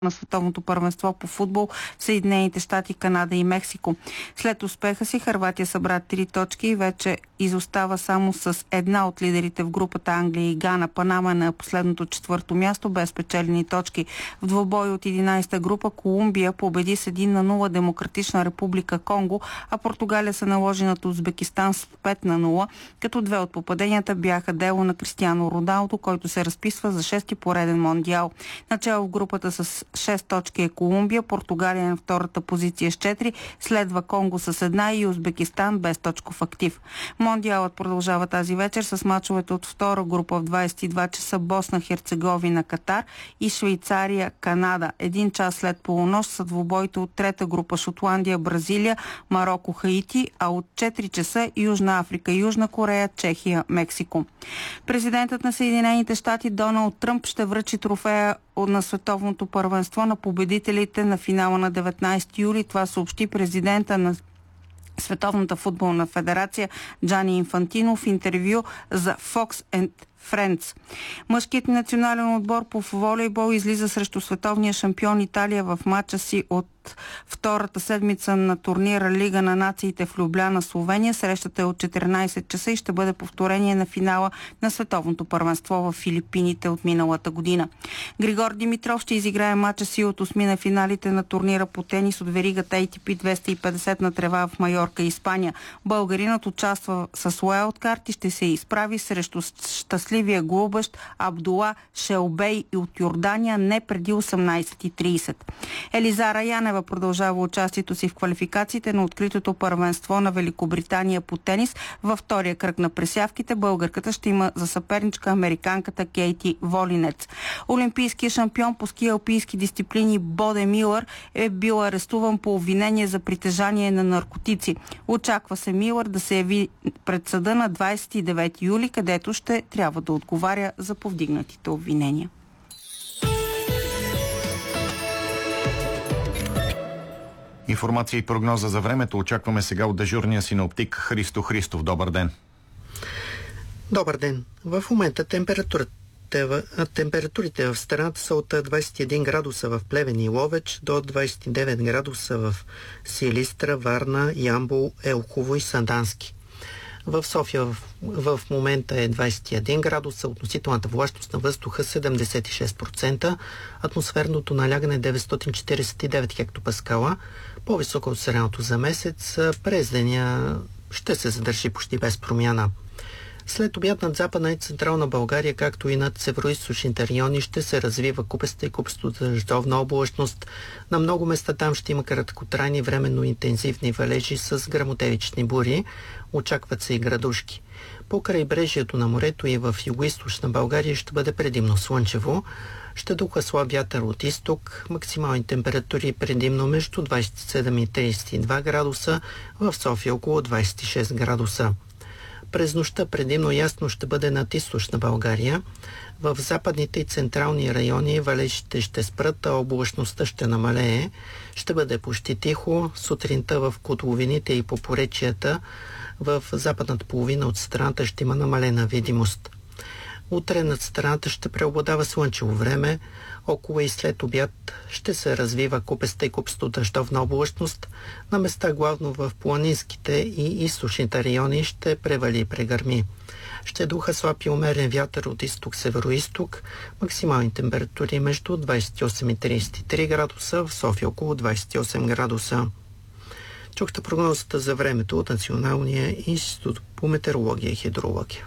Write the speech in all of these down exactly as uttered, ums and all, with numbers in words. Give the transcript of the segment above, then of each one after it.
на световното първенство по футбол в Съединените щати, Канада и Мексико. След успеха си Хърватия събра три точки и вече изостава само с една от лидерите в групата Англия и Гана. Панама на последното четвърто място без спечелени точки. В двубой от единайсета група Колумбия победи с един на нула Демократична република Конго, а Португалия се наложи над Узбекистан с пет на нула, като две от попаденията бяха дело на Кристиано Роналдо, който се разписва за шести пореден мондиал. Начало в групата с шест точки е Колумбия, Португалия на втората позиция с четири, следва Конго с една и Узбекистан без точков актив. Мондиалът продължава тази вечер с мачовете от втора група в двайсет и два часа Босна, Херцеговина, Катар и Швейцария, Канада. Един час след полунощ са двубоите от трета група Шотландия, Бразилия, Мароко, Хаити, а от четири часа Южна Африка, Южна Корея, Чехия, Мексико. Президентът на Съединените щати Доналд Тръмп ще връчи трофея на световното първенство на победителите на финала на деветнайсети юли. Това съобщи президента на Световната футболна федерация Джани Инфантино в интервю за Fox and Friends. Мъжкият национален отбор по волейбол излиза срещу световния шампион Италия в матча си от втората седмица на турнира Лига на нациите в Любляна, Словения. Срещата е от четиринайсет часа и ще бъде повторение на финала на световното първенство в Филипините от миналата година. Григор Димитров ще изиграе матча си от осми на финалите на турнира по тенис от веригата Ей Ти Пи двеста и петдесет на трева в Майорка, Испания. Българинът участва с уайлдкарт и ще се изправи срещу щастливия глобещ Абдула Шелбей и от Йордания не преди осемнайсет и трийсет. Елизара Янева продължава участието си в квалификациите на откритото първенство на Великобритания по тенис. Във втория кръг на пресявките българката ще има за съперничка американката Кейти Волинец. Олимпийският шампион по ски алпийски дисциплини Боде Милър е бил арестуван по обвинение за притежание на наркотици. Очаква се Милър да се яви пред съда на двайсет и девети юли, където ще трябва да отговаря за повдигнатите обвинения. Информация и прогноза за времето очакваме сега от дежурния синоптик Христо Христов. Добър ден! Добър ден! В момента температурата Температурите в страната са от двайсет и един градуса в Плевен и Ловеч до двайсет и девет градуса в Силистра, Варна, Ямбол, Елхово и Сандански. В София в, в момента е двайсет и един градуса, относителната влажност на въздуха седемдесет и шест процента, атмосферното налягане деветстотин четирийсет и девет хектопаскала, по-високо от средното за месец. През деня ще се задържи почти без промяна. След обяд над Западна и Централна България, както и над североизточните райони, ще се развива купеста и купесто дъждовна облачност. На много места там ще има краткотрайни временно интензивни валежи с гръмотевични бури. Очакват се и градушки. По крайбрежието на морето и в югоизточна България ще бъде предимно слънчево. Ще духа слаб вятър от изток. Максимални температури предимно между двайсет и седем и трийсет и два градуса, в София около двайсет и шест градуса. През нощта предимно ясно ще бъде над източна България. В западните и централни райони валежите ще спрат, а облачността ще намалее. Ще бъде почти тихо. Сутринта в котловините и по поречията в западната половина от страната ще има намалена видимост. Утре над страната ще преобладава слънчево време. Около и след обяд ще се развива купеста и купесто дъждовна облачност. На места главно в планинските и източните райони ще превали и прегърми. Ще духа слаб и умерен вятър от изток-североизток. Максимални температури между двайсет и осем и трийсет и три градуса, в София около двайсет и осем градуса. Чухте прогнозата за времето от Националния институт по метеорология и хидрология.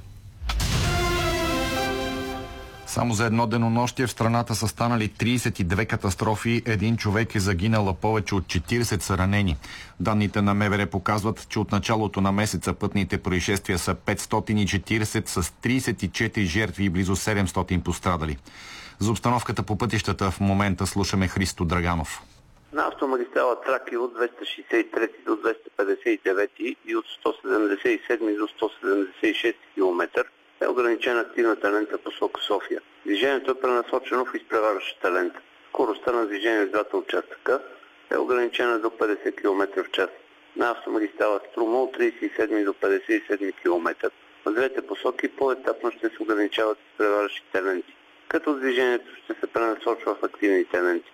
Само за едно денонощие в страната са станали трийсет и две катастрофи, един човек е загинал, а повече от четирийсет са ранени. Данните на Ме Ве Ре показват, че от началото на месеца пътните происшествия са петстотин и четирийсет с трийсет и четири жертви и близо седемстотин пострадали. За обстановката по пътищата в момента слушаме Христо Драганов. На автомагистрала Тракия от двеста шейсет и трети до двеста петдесет и девети и от сто седемдесет и седми до сто седемдесет и шести километър е ограничена активната лента посока София. Движението е пренасочено в изпреварващата лента. Скоростта на движение в двата участъка е ограничена до петдесет километра в час. На автомагистрала Струма от трийсет и седми до петдесет и седми километър. В двете посоки по-етапно ще се ограничават изпреварващите ленти, като движението ще се пренасочва в активните ленти.